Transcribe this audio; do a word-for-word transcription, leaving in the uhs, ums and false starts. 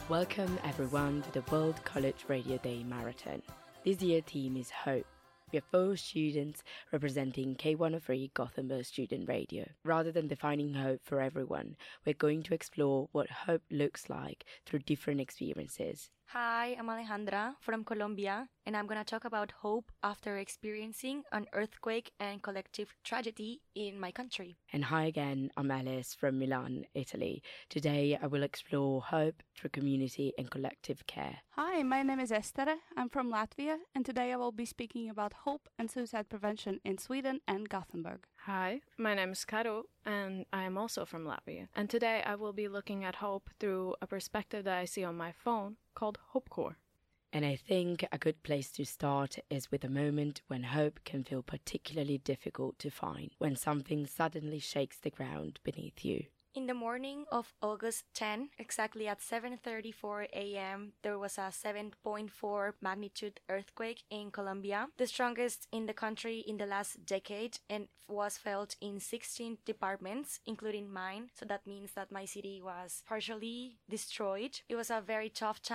Welcome everyone to the World College Radio Day Marathon. This year's theme is Hope. We are four students representing K one oh three Gothenburg Student Radio. Rather than defining hope for everyone, we're going to explore what hope looks like through different experiences. Hi, I'm Alejandra from Colombia, and I'm going to talk about hope after experiencing an earthquake and collective tragedy in my country. And hi again, I'm Alice from Milan, Italy. Today I will explore hope through community and collective care. Hi, my name is Esther. I'm from Latvia, and today I will be speaking about hope and suicide prevention in Sweden and Gothenburg. Hi, my name is Karo, and I am also from Latvia. And today I will be looking at hope through a perspective that I see on my phone called HopeCore. And I think a good place to start is with a moment when hope can feel particularly difficult to find, when something suddenly shakes the ground beneath you. In the morning of August tenth, exactly at seven thirty-four a.m., there was a seven point four magnitude earthquake in Colombia, the strongest in the country in the last decade, and was felt in sixteen departments, including mine. So that means that my city was partially destroyed. It was a very tough time